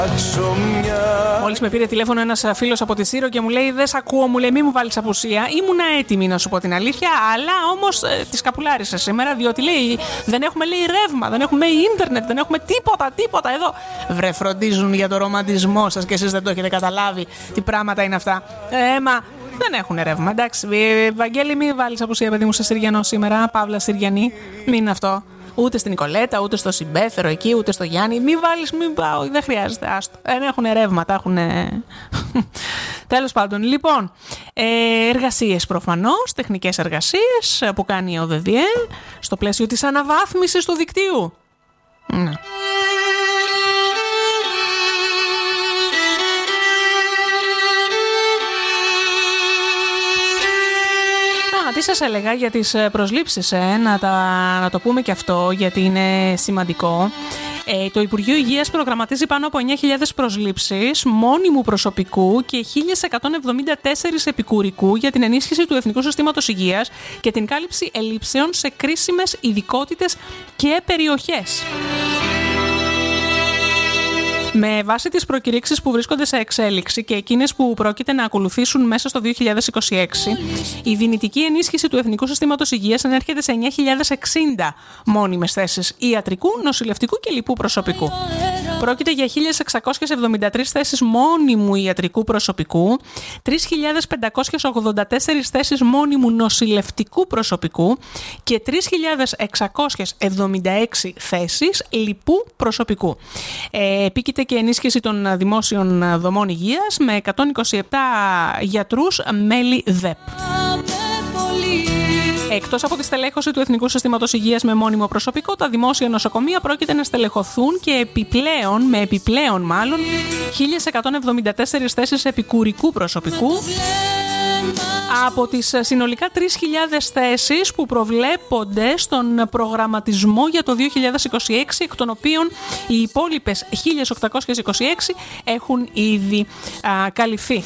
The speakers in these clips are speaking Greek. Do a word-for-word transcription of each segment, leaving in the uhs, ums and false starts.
Μόλις με πήρε τηλέφωνο ένας φίλος από τη Σύρο και μου λέει: δεν σ' ακούω, μου λέει, μη μου βάλεις απουσία. Ήμουνα έτοιμη να σου πω την αλήθεια, αλλά όμως ε, τη σκαπουλάρισα σήμερα, διότι λέει: δεν έχουμε, λέει, ρεύμα, δεν έχουμε ίντερνετ, δεν έχουμε τίποτα, τίποτα εδώ. Βρε, φροντίζουν για το ρομαντισμό σας και εσείς δεν το έχετε καταλάβει τι πράγματα είναι αυτά. Ε, μα δεν έχουν ρεύμα. Εντάξει, Βαγγέλη, μη βάλεις απουσία, παιδί μου, σε Συριανό σήμερα. Παύλα Συριανή, μην είναι αυτό. Ούτε στην Νικολέτα, ούτε στο Συμπέθερο εκεί, ούτε στο Γιάννη. Μην βάλεις, μην πάω, δεν χρειάζεται, άστο. Δεν έχουν ρεύματα, έχουν. Τέλος πάντων, λοιπόν, ε, εργασίες προφανώς, τεχνικές εργασίες που κάνει ο ΔΔΕ στο πλαίσιο της αναβάθμισης του δικτύου. Ναι. Τι σας έλεγα για τις προσλήψεις, ε, να, τα, να το πούμε και αυτό, γιατί είναι σημαντικό. Ε, το Υπουργείο Υγείας προγραμματίζει πάνω από εννιά χιλιάδες προσλήψεις μόνιμου προσωπικού και χίλια εκατόν εβδομήντα τέσσερα επικουρικού για την ενίσχυση του Εθνικού Συστήματος Υγείας και την κάλυψη ελλείψεων σε κρίσιμες ειδικότητες και περιοχές. Με βάση τις προκηρύξεις που βρίσκονται σε εξέλιξη και εκείνες που πρόκειται να ακολουθήσουν μέσα στο δύο χιλιάδες είκοσι έξι, η δυνητική ενίσχυση του Εθνικού Συστήματος Υγείας ενέρχεται σε εννιά χιλιάδες εξήντα μόνιμες θέσεις ιατρικού, νοσηλευτικού και λοιπού προσωπικού. Πρόκειται για χίλια εξακόσιες εβδομήντα τρεις θέσεις μόνιμου ιατρικού προσωπικού, τρεις χιλιάδες πεντακόσιες ογδόντα τέσσερις θέσεις μόνιμου νοσηλευτικού προσωπικού και τρεις χιλιάδες εξακόσιες εβδομήντα έξι θέσεις λοιπού προσωπικού. Ε, επίκειται και ενίσχυση των δημόσιων δομών υγείας με εκατόν είκοσι επτά γιατρούς μέλη ΔΕΠ. Εκτός από τη στελέχωση του Εθνικού Συστήματος Υγείας με μόνιμο προσωπικό, τα δημόσια νοσοκομεία πρόκειται να στελεχωθούν και επιπλέον, με επιπλέον μάλλον, χίλια εκατόν εβδομήντα τέσσερις θέσεις επικουρικού προσωπικού από τις συνολικά τρεις χιλιάδες θέσεις που προβλέπονται στον προγραμματισμό για το δύο χιλιάδες είκοσι έξι, εκ των οποίων οι υπόλοιπες χίλια οκτακόσιες είκοσι έξι έχουν ήδη α, καλυφθεί.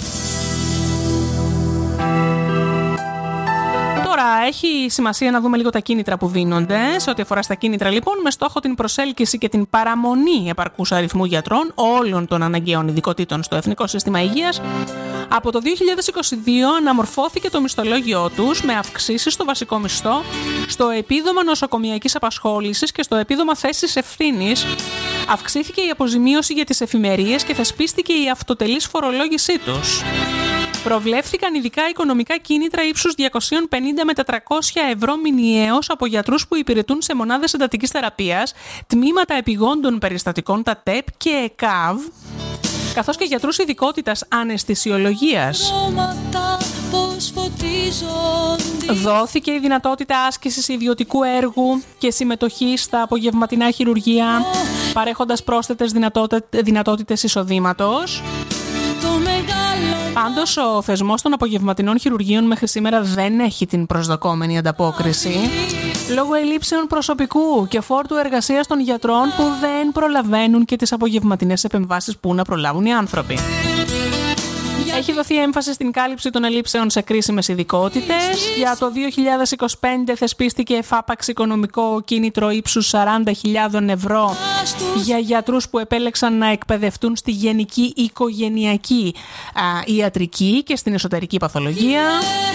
Τώρα έχει σημασία να δούμε λίγο τα κίνητρα που δίνονται. Σε ό,τι αφορά στα κίνητρα, λοιπόν, με στόχο την προσέλκυση και την παραμονή επαρκούς αριθμού γιατρών όλων των αναγκαίων ειδικοτήτων στο Εθνικό Σύστημα Υγείας, από το δύο χιλιάδες είκοσι δύο αναμορφώθηκε το μισθολόγιό τους με αυξήσεις στο βασικό μισθό, στο επίδομα νοσοκομιακής απασχόλησης και στο επίδομα θέσης ευθύνης. Αυξήθηκε η αποζημίωση για τις εφημερίες και θεσπίστηκε η αυτοτελής φορολόγησή τους. Προβλέφθηκαν ειδικά οικονομικά κίνητρα ύψους διακόσια πενήντα με τετρακόσια ευρώ μηνιαίως από γιατρούς που υπηρετούν σε μονάδες εντατικής θεραπείας, τμήματα επιγόντων περιστατικών, τα ΤΕΠ και ΕΚΑΒ, καθώς και γιατρούς ειδικότητας αναισθησιολογίας. Δόθηκε η δυνατότητα άσκησης ιδιωτικού έργου και συμμετοχής στα απογευματινά χειρουργεία, παρέχοντας πρόσθετες δυνατότητες εισοδήματος. Πάντως, ο θεσμός των απογευματινών χειρουργείων μέχρι σήμερα δεν έχει την προσδοκόμενη ανταπόκριση, λόγω ελλείψεων προσωπικού και φόρτου εργασίας των γιατρών που δεν προλαβαίνουν και τις απογευματινές επεμβάσεις που να προλάβουν οι άνθρωποι. Έχει δοθεί έμφαση στην κάλυψη των ελλείψεων σε κρίσιμες ειδικότητες. Για το δύο χιλιάδες είκοσι πέντε θεσπίστηκε εφάπαξ οικονομικό κίνητρο ύψους σαράντα χιλιάδες ευρώ για γιατρούς που επέλεξαν να εκπαιδευτούν στη γενική οικογενειακή α, ιατρική και στην εσωτερική παθολογία.